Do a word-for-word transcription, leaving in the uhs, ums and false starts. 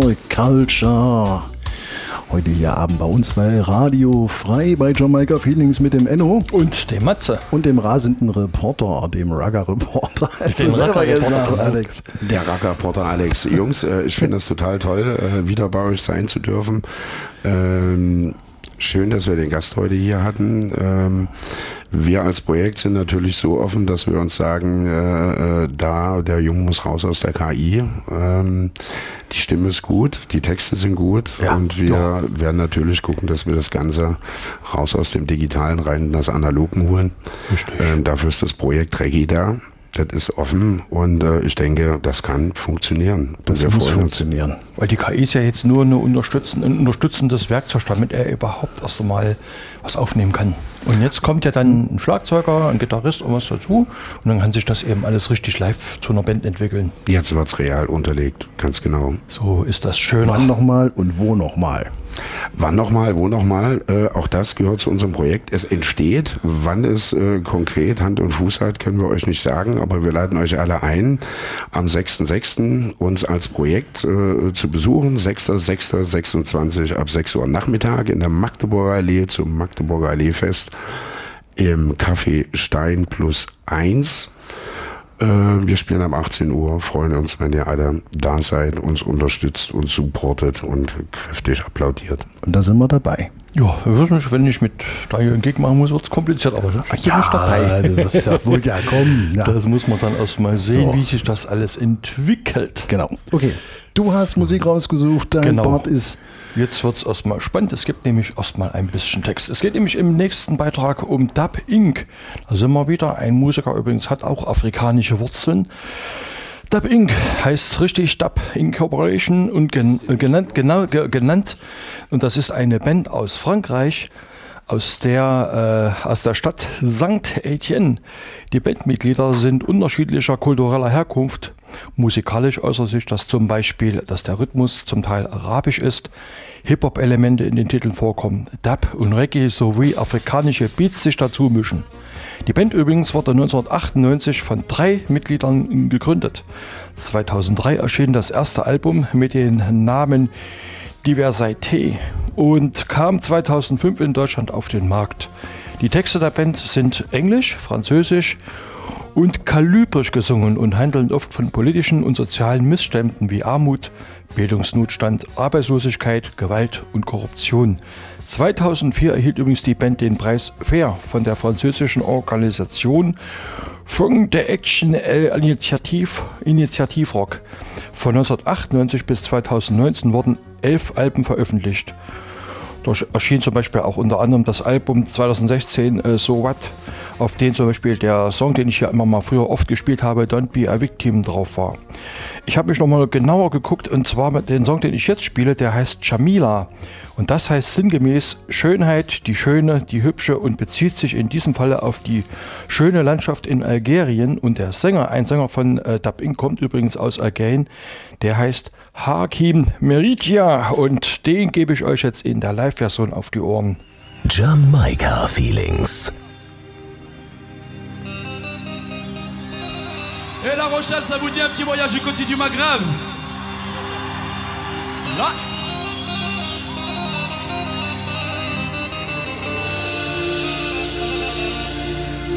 Culture. Heute hier Abend bei uns bei Radio Frei bei Jamaika Feelings mit dem Enno. Und dem Matze. Und dem rasenden Reporter, dem Ragger-Reporter. Als du selber gesagt, Alex. Der Ragger-Reporter Alex. Jungs, äh, ich finde es total toll, äh, wieder bei euch sein zu dürfen. Ähm, schön, dass wir den Gast heute hier hatten. Ähm, wir als Projekt sind natürlich so offen, dass wir uns sagen, äh, da der Junge muss raus aus der K I. Ähm, die Stimme ist gut, die Texte sind gut ja, und wir ja. werden natürlich gucken, dass wir das Ganze raus aus dem Digitalen rein in das Analogen holen. Ähm, dafür ist das Projekt Reggae da. Das ist offen und äh, ich denke, das kann funktionieren. Das muss funktionieren. Weil die K I ist ja jetzt nur eine unterstützen, ein unterstützendes Werkzeug, damit er überhaupt erst einmal was aufnehmen kann. Und jetzt kommt ja dann ein Schlagzeuger, ein Gitarrist und was dazu und dann kann sich das eben alles richtig live zu einer Band entwickeln. Jetzt wird es real unterlegt, ganz genau. So ist das schön. Wann nochmal und wo nochmal? Wann nochmal, wo nochmal, äh, auch das gehört zu unserem Projekt. Es entsteht, wann es äh, konkret Hand und Fuß hat, können wir euch nicht sagen, aber wir laden euch alle ein, am sechster sechster uns als Projekt äh, zu besuchen, sechster sechster sechsundzwanzig ab sechs Uhr Nachmittag in der Magdeburger Allee zum Magdeburger Alleefest im Café Stein plus eins. Wir spielen ab achtzehn Uhr, freuen uns, wenn ihr alle da seid, uns unterstützt, uns supportet und kräftig applaudiert. Und da sind wir dabei. Ja, wir wissen nicht, wenn ich mit Daniel einen Gig machen muss, wird es kompliziert, aber ich bin nicht dabei. Das ist ja wohl ja kommen. Ja. Das muss man dann erstmal sehen, So. wie sich das alles entwickelt. Genau. Okay. Du hast Musik rausgesucht, dein Genau. Part ist... Jetzt wird es erstmal spannend. Es gibt nämlich erstmal ein bisschen Text. Es geht nämlich im nächsten Beitrag um Dub Incorporated. Da sind wir wieder. Ein Musiker übrigens hat auch afrikanische Wurzeln. Dub Incorporated heißt richtig Dub Incorporation und gen, äh, genannt, genau, ge, genannt. Und das ist eine Band aus Frankreich, aus der, äh, aus der Stadt Sankt Etienne. Die Bandmitglieder sind unterschiedlicher kultureller Herkunft. Musikalisch äußert sich das zum Beispiel, dass der Rhythmus zum Teil arabisch ist, Hip-Hop-Elemente in den Titeln vorkommen, Dub und Reggae sowie afrikanische Beats sich dazu mischen. Die Band übrigens wurde neunzehnhundertachtundneunzig von drei Mitgliedern gegründet. zweitausenddrei erschien das erste Album mit dem Namen Diversité und kam zweitausendfünf in Deutschland auf den Markt. Die Texte der Band sind englisch, französisch und kalibrisch gesungen und handeln oft von politischen und sozialen Missständen wie Armut, Bildungsnotstand, Arbeitslosigkeit, Gewalt und Korruption. zweitausendvier erhielt übrigens die Band den Preis Fair von der französischen Organisation Fonds de Action Initiative, Initiativrock. Von neunzehnhundertachtundneunzig bis zweitausendneunzehn wurden elf Alben veröffentlicht. Da erschien zum Beispiel auch unter anderem das Album zweitausendsechzehn äh, So What, auf dem zum Beispiel der Song, den ich hier immer mal früher oft gespielt habe, Don't Be a Victim, drauf war. Ich habe mich nochmal genauer geguckt und zwar mit dem Song, den ich jetzt spiele, der heißt Jamila. Und das heißt sinngemäß Schönheit, die Schöne, die Hübsche und bezieht sich in diesem Falle auf die schöne Landschaft in Algerien. Und der Sänger, ein Sänger von äh, Dub Incorporated, kommt übrigens aus Algerien, der heißt Hakim Meritia und den gebe ich euch jetzt in der Live-Version auf die Ohren. Jamaika Feelings. Et La Rochelle, ça vous dit un petit voyage du côté du Maghreb? Là.